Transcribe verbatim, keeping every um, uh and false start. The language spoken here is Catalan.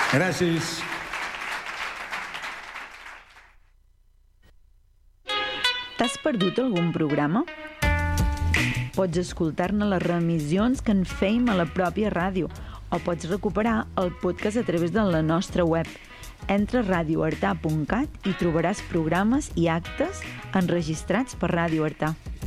Gràcies. T'has perdut algun programa? Pots escoltar-ne les reemissions que en fèiem a la pròpia ràdio o pots recuperar el podcast a través de la nostra web. Entra a radio artà punt cat i trobaràs programes i actes enregistrats per Ràdio Artà.